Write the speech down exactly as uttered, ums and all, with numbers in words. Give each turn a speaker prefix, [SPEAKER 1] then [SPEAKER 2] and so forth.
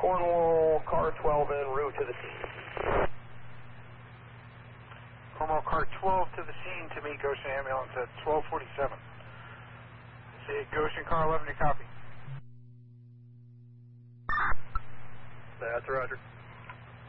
[SPEAKER 1] Cornwall, car twelve en route to the scene.
[SPEAKER 2] Cornwall, car twelve to the scene to meet Goshen ambulance at twelve forty-seven. See Goshen, car eleven, you copy?
[SPEAKER 1] That's Roger.